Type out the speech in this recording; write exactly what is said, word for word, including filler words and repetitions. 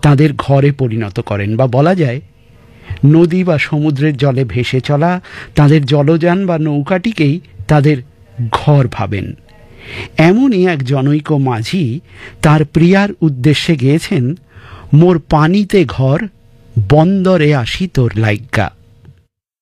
তাদের ঘরে পরিণত করেন, বা বলা যায় নদী বা সমুদ্রের জলে ভেসে চলা তাদের জলযান বা নৌকাটিকেই তাদের ঘর ভাবেন। এমনই এক জনৈক মাঝি তার প্রিয়ার উদ্দেশ্যে গেয়েছেন, মোর পানিতে ঘর বন্দরে আসি তোর লাইগ্গা।